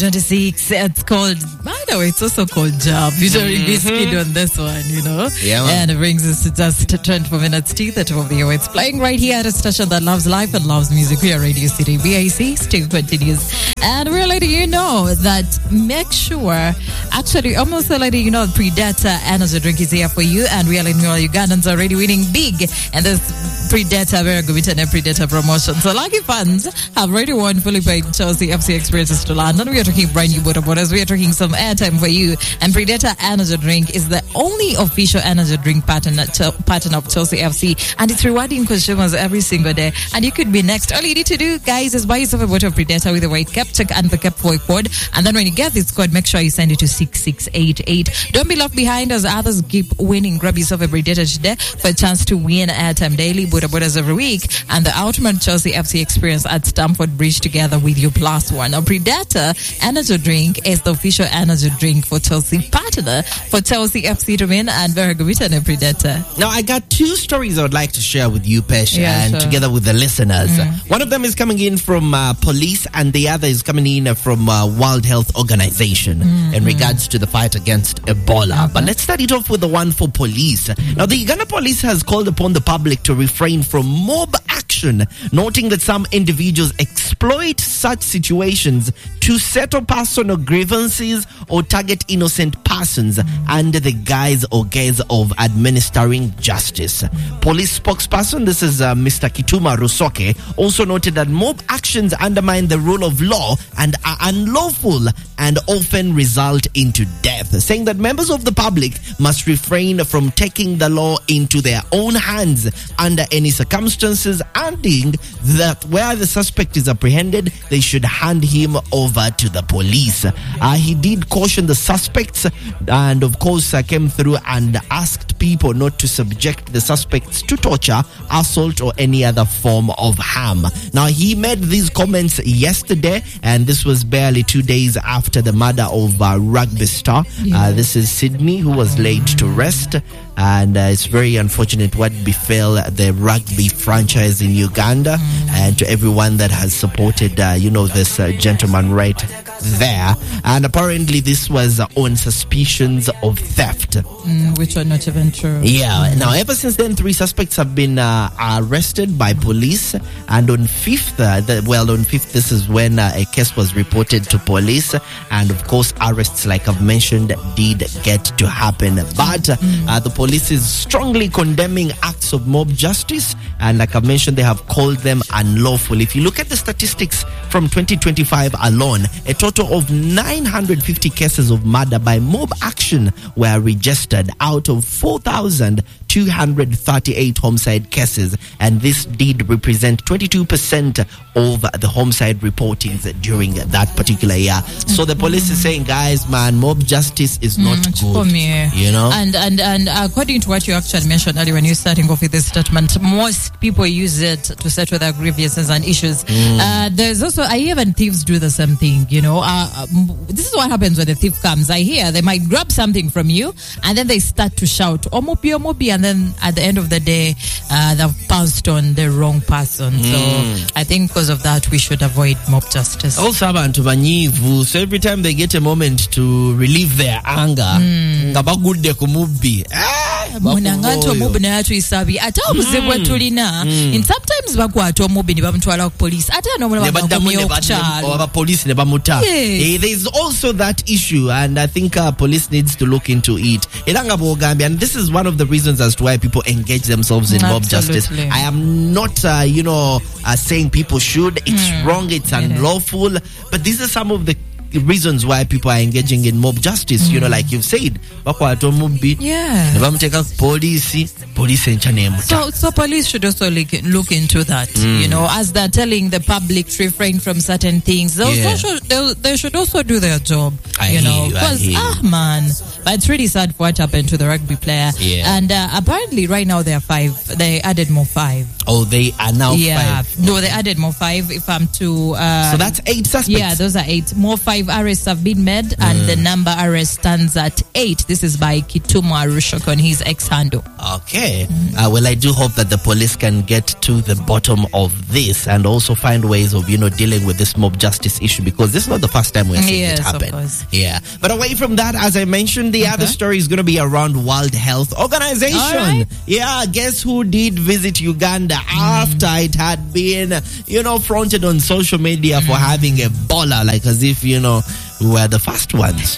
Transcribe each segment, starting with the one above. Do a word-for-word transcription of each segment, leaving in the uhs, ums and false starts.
twenty-six. It's called, by the way, it's also called Job. Featuring Wizkid on this one, you know. Yeah, man. And it brings us to just twenty-four minutes to the top of the hour. It's playing right here at a station that loves life and loves music. We are Radio City. B I C still continues. And we're letting you know that make sure, actually, almost letting you know, Predator Energy Drink is here for you. And we are letting you know Ugandans are already winning big. And this Predator, very good and Predator promotion. So lucky fans have already won fully paid Chelsea F C experiences to London. We are talking brand new Buddha Buddhas. We are talking some airtime for you. And Predator Energy Drink is the only official energy drink partner, partner of Chelsea F C. And it's rewarding consumers every single day. And you could be next. All you need to do, guys, is buy yourself a bottle of Predator with a white cap. Check and the cap for a code. And then when you get this code, make sure you send it to six six eight eight. Don't be left behind as others keep winning. Grab yourself a Predator today for a chance to win airtime daily, Buddha Buddhas every week, and the ultimate Chelsea F C experience at Stamford Bridge together with you plus one. Now, Predator Energy Drink is the official energy drink for Chelsea, partner for Chelsea F C to win, and very good and Predator. Now, I got two stories I would like to share with you, Pesh, Yeah, and sure. together with the listeners. Mm. One of them is coming in from uh, police, and the other is coming in from uh, World Health Organization Mm, in regards to the fight against Ebola. Okay. But let's start it off with the one for police. Now, the Uganda police has called upon the public to refrain from mob action, noting that some individuals exploit such situations to settle personal grievances or target innocent persons under the guise or gaze of administering justice. Police spokesperson, this is uh, Mister Kituma Rusoke, also noted that mob actions undermine the rule of law and are unlawful and often result into death, saying that members of the public must refrain from taking the law into their own hands under any circumstances, adding that where the suspect is apprehended, they should hand him over to the police. Uh, he did caution the suspects and of course uh, came through and asked people not to subject the suspects to torture, assault or any other form of harm. Now, he made these comments yesterday, and this was barely two days after the murder of uh, rugby star. Yeah. Uh, this is Sydney, who was laid to rest. And uh, it's very unfortunate what befell the rugby franchise in Uganda, mm. and to everyone that has supported, uh, you know, this uh, gentleman right there. And apparently this was uh, on suspicions of theft. Mm, which are not even true. Yeah. Now, ever since then, three suspects have been uh, arrested by police. And on fifth, uh, the, well, on fifth, this is when uh, a case was reported to police. And of course, arrests, like I've mentioned, did get to happen. But uh, mm. uh, the police is strongly condemning acts of mob justice. And like I've mentioned, they have called them unlawful. If you look at the statistics from twenty twenty-five alone, a total of nine hundred fifty cases of murder by mob action were registered out of four thousand two hundred thirty-eight homicide cases, and this did represent twenty-two percent of the homicide reportings during that particular year. So the police is saying, guys, man, mob justice is not Mm, good. me. You know? And, and, and according to what you actually mentioned earlier when you starting off with this statement, most people use it to settle their grievances and issues. Mm. Uh, there's also, I hear when thieves do the same thing, you know. Uh, um, this is what happens when the thief comes. I hear they might grab something from you and then they start to shout, Omobi, Omobi, and then at the end of the day, uh, they've pounced on the wrong person. Mm. So I think because of that, we should avoid mob justice. Also, abantu banyivu, so every time they get a moment to relieve their anger, nga bagudde ku mubbi. Munangato omubi n'atwisabi ate obuzibu tulina and sometimes bakwata omubi ne bamutwala ku police ate n'omulaba bakomye okukyalo abapoliisi ne bamuta. Eh, there is also that issue, and I think uh, police needs to look into it. Era nga bw'ogambye, and this is one of the reasons as to why people engage themselves in mob justice. I am not, uh, you know, uh, saying people should. It's mm. wrong. It's unlawful. But these are some of the reasons why people are engaging in mob justice. Mm. You know, like you've said, yeah. So, so police should also look, look into that. Mm. You know, as they're telling the public to refrain from certain things, they, yeah. also should, they, they should also do their job. I you know, because ah man, But it's really sad for what happened to the rugby player. Yeah. And uh, apparently right now there are five. They added more five. Oh, they are now Yeah. five. No, they added more five. If I'm to... Uh, So that's eight suspects. Yeah, those are eight. More five arrests have been made, and the number arrest stands at eight. This is by Kitumo Arushok on his ex-handle. Okay. Uh, well, I do hope that the police can get to the bottom of this and also find ways of, you know, dealing with this mob justice issue, because this is not the first time we're seeing Yes, it happen. of course. Yeah. But away from that, as I mentioned, the Okay. other story is going to be around World Health Organization. All right. Yeah. Guess who did visit Uganda after it had been, you know, fronted on social media for having Ebola, like as if, you know, we were the first ones.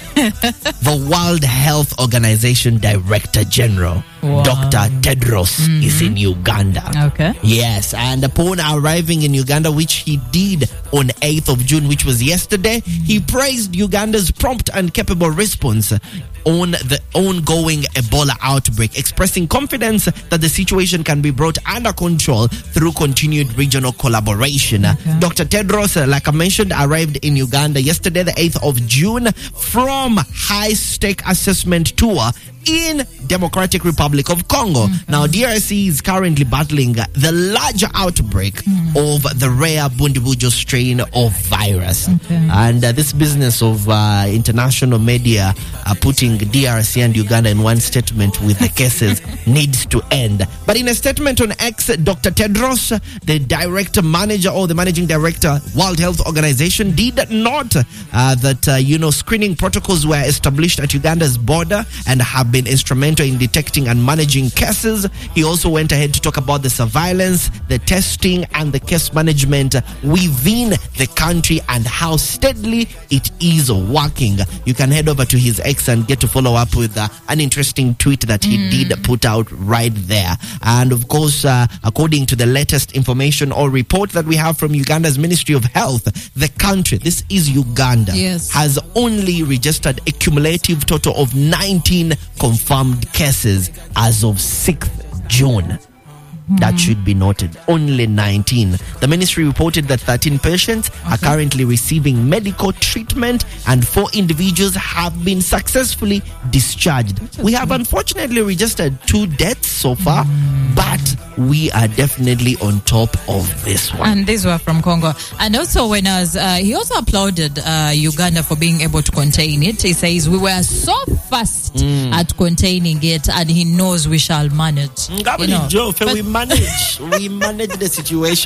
The World Health Organization Director General, Wow. Doctor Tedros, is in Uganda. Okay. Yes, and upon arriving in Uganda, which he did on eighth of June, which was yesterday, he praised Uganda's prompt and capable response on the ongoing Ebola outbreak, expressing confidence that the situation can be brought under control through continued regional collaboration. Okay. Doctor Tedros, uh, like I mentioned, arrived in Uganda yesterday, the eighth of June, from high-stake assessment tour in Democratic Republic of Congo. Mm-hmm. Now, D R C is currently battling the larger outbreak mm-hmm. of the rare Bundibujo strain of virus. Okay. And uh, this business of uh, international media uh, putting D R C and Uganda in one statement with the cases needs to end. But in a statement on X, Doctor Tedros, the director manager or the managing director, World Health Organization, did note uh, that, uh, you know, screening protocols were established at Uganda's border and have been instrumental in detecting and managing cases. He also went ahead to talk about the surveillance, the testing, and the case management within the country and how steadily it is working. You can head over to his X and get to follow up with uh, an interesting tweet that he mm. did put out right there. And of course, uh, according to the latest information or report that we have from Uganda's Ministry of Health, the country, this is Uganda, yes. has only registered a cumulative total of nineteen confirmed cases as of sixth of June. That should be noted. Only nineteen. The ministry reported that thirteen patients okay. are currently receiving medical treatment and four individuals have been successfully discharged. We have unfortunately registered two deaths so far, mm. but we are definitely on top of this one. And these were from Congo. And also when I was, uh, he also applauded uh, Uganda for being able to contain it. He says, we were so fast mm. at containing it and he knows we shall manage. You know, Joe, we manage. we manage the situation.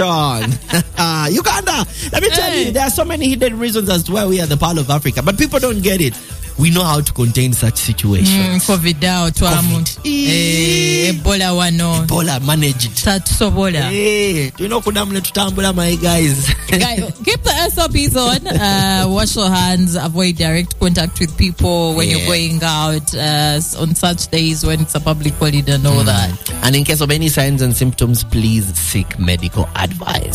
Uganda, let me tell hey. you, there are so many hidden reasons as to why we are the Pearl of Africa, but people don't get it. We know how to contain such situations. Mm, COVID out, COVID. Eh, Ebola wano. Ebola managed. Tatusobola. Eh, you know kudamle tutambula, my guys. Guys, keep the S O Ps on. Uh, wash your hands. Avoid direct contact with people when yeah. you're going out uh, on such days when it's a public holiday and all mm. that. And in case of any signs and symptoms, please seek medical advice.